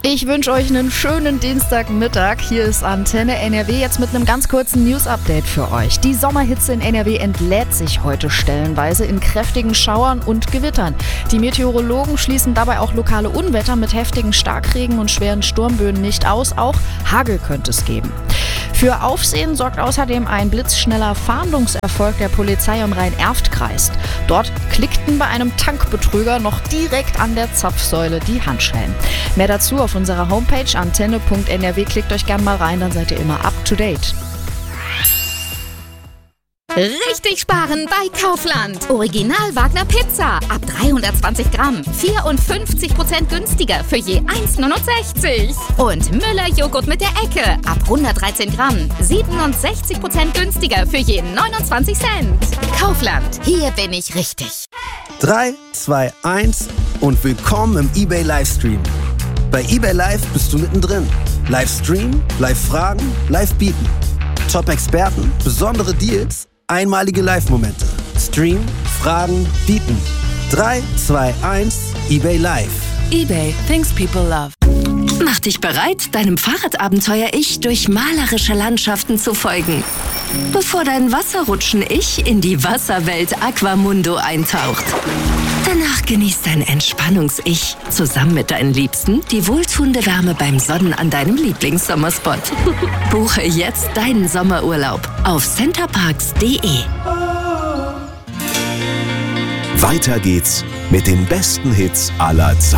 Ich wünsche euch einen schönen Dienstagmittag. Hier ist Antenne NRW jetzt mit einem ganz kurzen News-Update für euch. Die Sommerhitze in NRW entlädt sich heute stellenweise in kräftigen Schauern und Gewittern. Die Meteorologen schließen dabei auch lokale Unwetter mit heftigen Starkregen und schweren Sturmböen nicht aus. Auch Hagel könnte es geben. Für Aufsehen sorgt außerdem ein blitzschneller Fahndungserfolg der Polizei im Rhein-Erft-Kreis. Dort klickten bei einem Tankbetrüger noch direkt an der Zapfsäule die Handschellen. Mehr dazu auf unserer Homepage antenne.nrw. Klickt euch gerne mal rein, dann seid ihr immer up to date. Richtig sparen bei Kaufland. Original Wagner Pizza ab 320 Gramm. 54% günstiger für je 1,69. Und Müller Joghurt mit der Ecke ab 113 Gramm. 67% günstiger für je 29 Cent. Kaufland, hier bin ich richtig. 3, 2, 1 und willkommen im eBay Livestream. Bei eBay Live bist du mittendrin. Livestream, Live-Fragen, Live-Bieten. Top-Experten, besondere Deals, einmalige Live-Momente. Stream, Fragen, Bieten. 3, 2, 1, eBay Live. eBay, things people love. Mach dich bereit, deinem Fahrradabenteuer-Ich durch malerische Landschaften zu folgen. Bevor dein Wasserrutschen-Ich in die Wasserwelt Aquamundo eintaucht. Danach genießt dein Entspannungs-Ich zusammen mit deinen Liebsten die wohltuende Wärme beim Sonnen an deinem Lieblingssommerspot. Buche jetzt deinen Sommerurlaub auf centerparks.de. Weiter geht's mit den besten Hits aller Zeiten.